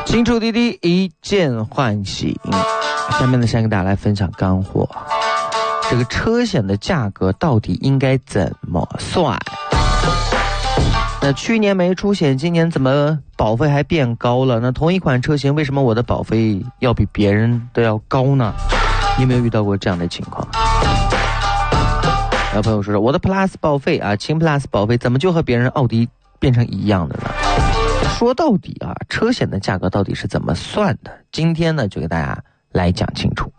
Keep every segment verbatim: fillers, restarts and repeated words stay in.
新出滴滴一键唤醒，下面呢先跟大家来分享干货。这个车险的价格到底应该怎么算？那去年没出险，今年怎么保费还变高了？那同一款车型，为什么我的保费要比别人都要高呢？你有没有遇到过这样的情况？有朋友说说我的 Plus 保费啊，轻 Plus 保费怎么就和别人奥迪变成一样的呢？说到底啊，车险的价格到底是怎么算的？今天呢，就给大家来讲清楚。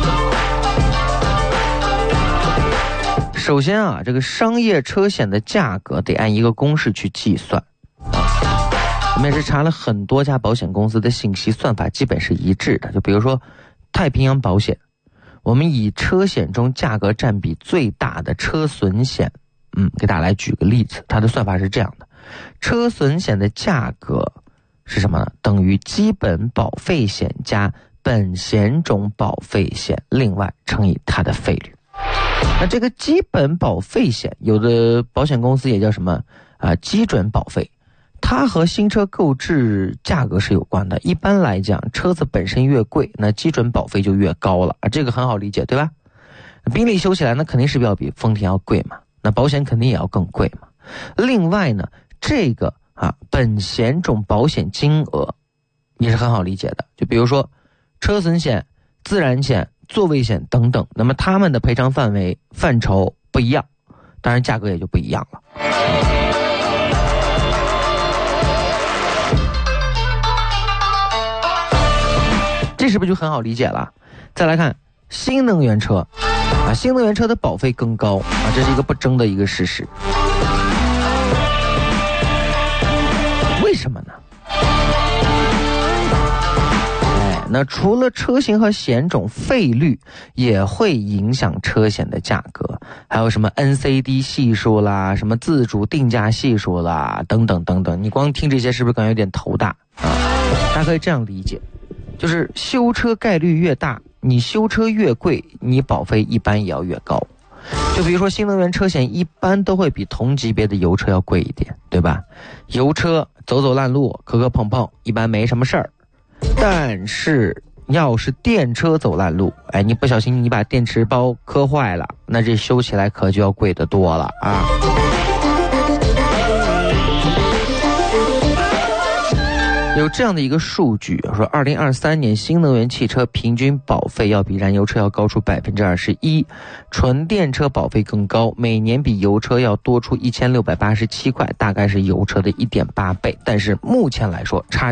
首先啊，这个商业车险的价格得按一个公式去计算。我们也是查了很多家保险公司的信息，算法基本是一致的。就比如说太平洋保险，我们以车险中价格占比最大的车损险，嗯，给大家来举个例子，它的算法是这样的：车损险的价格是什么呢？等于基本保费险加本险种保费险，另外乘以它的费率。那这个基本保费险，有的保险公司也叫什么啊、呃，基准保费，它和新车购置价格是有关的。一般来讲，车子本身越贵，那基准保费就越高了啊，这个很好理解，对吧？宾利修起来那肯定是要比丰田要贵嘛，那保险肯定也要更贵嘛。另外呢，这个啊本险种保险金额也是很好理解的，就比如说车损险、自燃险、座位险等等，那么他们的赔偿范围范畴不一样，当然价格也就不一样了。这是不是就很好理解了？再来看新能源车啊，新能源车的保费更高啊，这是一个不争的一个事实。为什么呢？那除了车型和险种，费率也会影响车险的价格，还有什么 N C D 系数啦，什么自主定价系数啦，等等等等。你光听这些是不是感觉有点头大啊？大家可以这样理解，就是修车概率越大，你修车越贵，你保费一般也要越高。就比如说新能源车险一般都会比同级别的油车要贵一点，对吧？油车走走烂路，磕磕碰碰，一般没什么事儿。但是要是电车走烂路，哎，你不小心你把电池包磕坏了，那这修起来可就要贵得多了啊。有这样的一个数据说，二零二三年新能源汽车平均保费要比燃油车要高出百分之二十一，纯电车保费更高，每年比油车要多出一千六百八十七块，大概是油车的一点八倍。但是目前来说，差